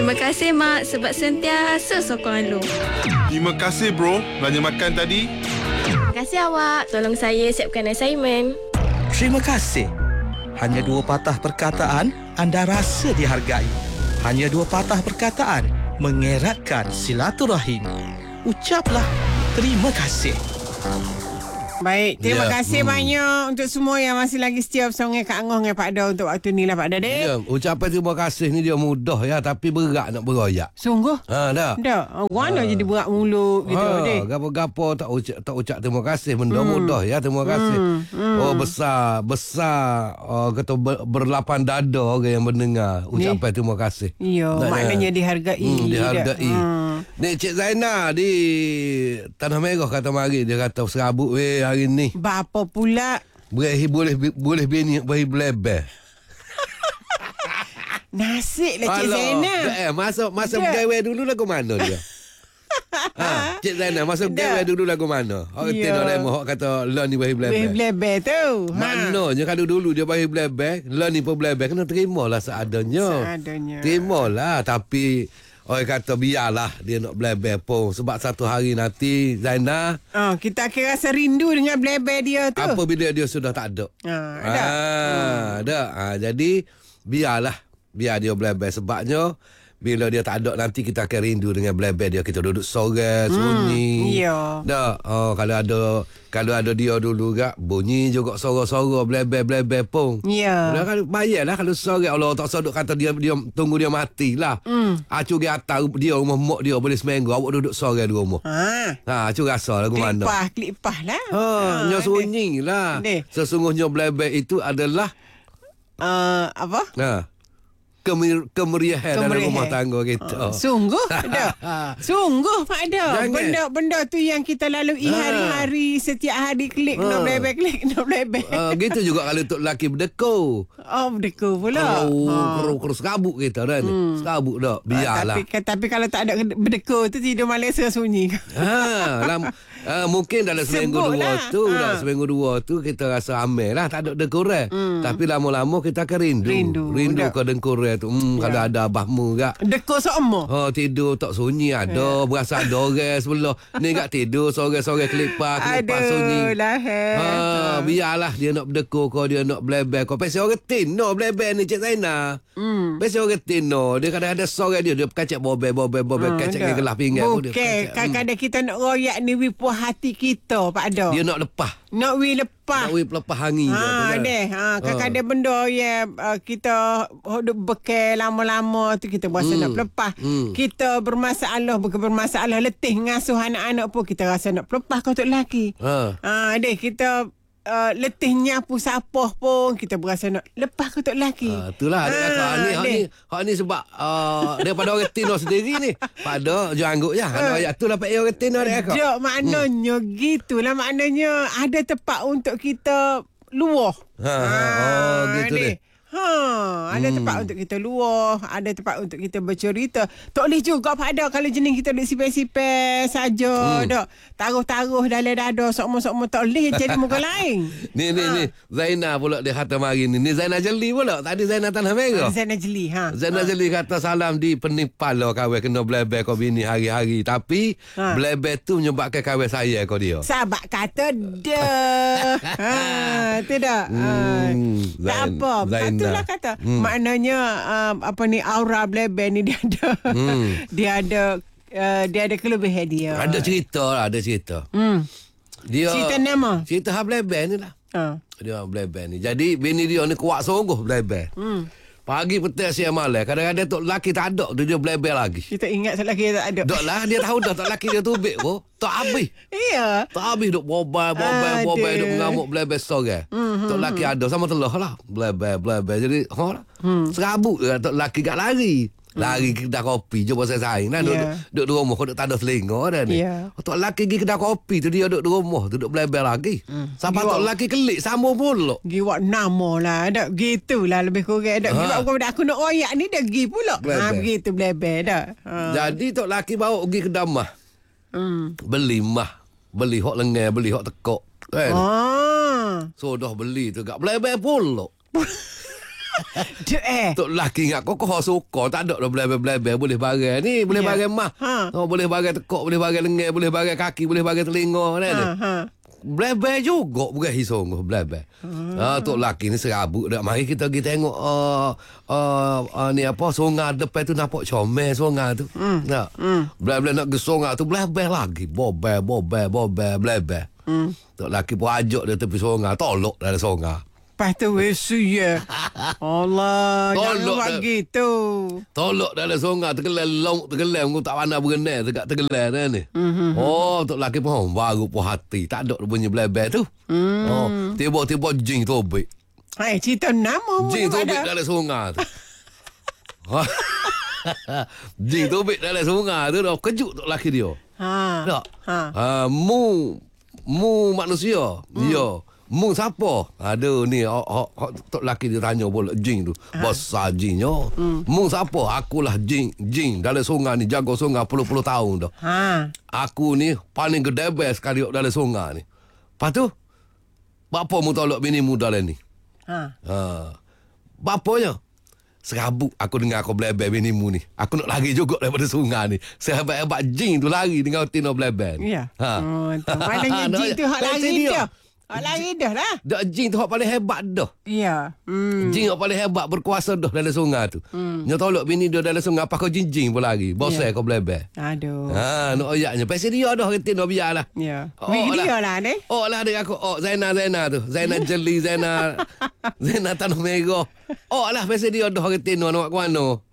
Terima kasih Mak sebab sentiasa sokong Alung. Terima kasih bro, belanja makan tadi. Terima kasih awak. Tolong saya siapkan assignment. Terima kasih. Hanya 2 patah perkataan anda rasa dihargai. Hanya 2 patah perkataan mengeratkan silaturahim. Ucaplah terima kasih. Baik, terima kasih banyak untuk semua yang masih lagi setia bersama dengan Kak Angah dengan Pak Da untuk waktu ni lah Pak Da. Ya, ucapan terima kasih ni dia mudah ya, tapi berat nak beroyak. Sungguh? Dah. Mana jadi berat mulut gitu, Dek. Gapo-gapo tak ucap terima kasih. Benda mudah ya, terima kasih. Oh, besar kata berlapan dada orang yang mendengar ucapan terima kasih. Ya, maknanya dihargai. Dihargai. Ni Cik Zainal di Tanah Merah kata mari, dia kata serabut hari ni. Bapa pula? Boleh bini berlebar. Nasib lah Cik Zainal. Masa bergawe dulu lagu mana dia? Cik Zainal masa bergawe dulu lagu mana? Orang tengok demo hok kata lah ni berlebar. Berlebar tu. Maknanya kalau dulu dia berlebar, lah ni pun berlebar, kena terimalah seadanya. Terimalah, tapi orang kata biarlah dia nak blabber pun. Sebab satu hari nanti Zainal kita akan rasa rindu dengan blabber dia tu. Apabila dia sudah tak ada. Jadi biar dia blabber. Sebabnya bila dia tak ada nanti kita akan rindu dengan blabber dia. Kita duduk sore sunyi. Ya. Kalau ada dia dulu gak bunyi juga soro-soro blabber pun. Ya. Kalau bayarlah kalau sore Allah tak saduk kata dia tunggu dia matilah. Acu dia atas dia rumah mak dia boleh seminggu awak duduk sore di rumah. Acu rasa lagu mana. Klipah lah. Nya sunyi lah. Sesungguhnya blabber itu adalah apa? Kemeriahan dalam rumah tangga kita. Sungguh Sungguh Pak Da. Benda tu yang kita lalui hari-hari. Setiap hari klik no blabber. Gitu juga kalau untuk lelaki berdekor. Berdekor pula. Keru serabut kita kan. Serabut dah. Biarlah. Tapi kalau tak ada berdekor tu tidur malam sunyi. Mungkin dalam seminggu dua tu kita rasa amel lah, tak ada dekoran. Tapi lama-lama kita akan rindu ke dekoran tu. Kalau ada abahmu gak dekor sama. Tidur tak sunyi ada, berasa ada orang sebelah. Ni gak tidur sore-sore kelipar sunyi. Biarlah dia nak berdekor kau, dia nak blabber kau. Pasal orang tino blabber ni Cik Zainal. Pasal orang tino dia kadang-kadang sore dia kacak bobel kacak ke gelas pinggan dia. Okey, kadang-kadang kita nak royak ni puas hati kita Pak Da. Dia nak lepas. Nak lepas hangi kadang-kadang benda yang kita bekal lama-lama tu kita berasa nak pelepah. Kita bukan bermasalah letih ngasuh anak-anak pun kita rasa nak pelepah kau untuk lelaki. Kita letih nyapu sapah pun kita berasa nak lepas kau untuk lelaki. Itulah hak ni sebab daripada orang tino sendiri ni. Pada jangguk je. Ayat tu dapat orang tino dia kau. Maknanya gitulah, maknanya ada tempat untuk kita luah. Gitu deh. Ada tempat untuk kita luah, ada tempat untuk kita bercerita. Tak boleh juga Pak Da kalau jenis kita duduk sipir-sipir saja dak. Taruh-taruh dalam dada sokmo-sokmo, tak boleh jadi muka lain. Ni Zainal pula dia kata mari ni. Ni Zainal Jeli pula. Tadi Zainal Tanah Merah. Zainal Jeli Zainal Jeli kata salam di penipal lah kawan kena blabber kau bini hari-hari. Tapi blabber tu menyebabkan kawan saya kau dia. Sahabat kata dah. Tidak. Tak apa. Itulah kata. Maknanya aura blabber ni dia ada dia ada kelebihan dia. Ada cerita. Dia cerita nama. Cerita blabber ni lah. Dia blabber ni. Jadi bini dia ni kuat sungguh blabber. Pagi petang siang malam. Kadang-kadang tok lelaki tak ada, dia blabber lagi. Kita ingat tok lelaki tak ada. Dok lah, dia tahu dah tok lelaki dia tubik pun. Tak habis. Iya. Tak habis duk bobal duk mengamuk blabber sore. Tok lelaki ada sama telah lah. Blabber. Jadi serabut tok lelaki kat lari kedai kopi je pasal saing lah. Duduk di rumah kau duduk tak ada selingkuh dah ni. Tok lelaki pergi kedai kopi tu dia duduk di rumah duduk blabber lagi. Sampai tok lelaki kelik sambung pula. Giwak nama lah. Ada gitulah lebih kurang. Ada giwak bukan aku nak royak ni dia gi pula. Begitu blabber dah. Jadi tok lelaki bawa pergi kedai mah. Beli hok lengan, beli hok tekok kan. So dah beli tu gak blabber pula. Tok laki ingat kau suka tak ada dah blebel-blebel boleh bagai ni, boleh bagai mah. Boleh bagai tekuk, boleh bagai lengan, boleh bagai kaki, boleh bagai telinga kan. Blebel juga bukan hisong blebel. Tok laki ni serabut dak. Mari kita pergi tengok ni apa sungai depan tu nampak comel sungai tu. Nak. Blebel nak ke sungai tu blebel lagi. Bobel blebel. Tok laki pun ajak dia tepi sungai, tolok dalam sungai. Lepas tu wesu ya. Allah, jangan buat gitu. Tolok dalam sungai tenggelam aku tak pandai berenang dekat tenggelam dah ni. Tok laki pun baru pun hati. Tak ada bunyi blebel tu. Tiba-tiba jing tobek. Hai, cerita nama Jing tobek dalam sungai tu. Jing tobek dalam sungai tu dah kejut tok laki dia. Tak? Mu manusia. Ya. Mu siapa? Aduh ni tok laki dia tanya bola jing tu. Besar jingnya. Mu siapa? Akulah jing dalam sungai ni, jaga sungai puluh-puluh tahun dah. Aku ni paling gede sekali dalam sungai ni. Lepas tu bapa mu tolak bini mu dalam ni. Bapanya serabut aku dengar kau blebel bini mu ni. Aku nak lari juga daripada sungai ni. Sehebat-hebat jing tu lari dengan tino blebel. Ya. Maknanya jing tu hak lari dah. Hak lari dah lah. Dak jing tu hak paling hebat dah. Ya. Jing hak paling hebat berkuasa dah dalam sungai tu. Nya tolak bini dia dalam sungai apa kau jing pun lari. Bosai kau blebel. Aduh. Nak ayaknya. Pasal dia dah kata nak biarlah. Ya. Dia lah ni. Lah adik aku. Zaina tu. Zaina jeli, Zaina tanah merah. Lah pasal dia dah kata nak ke mana.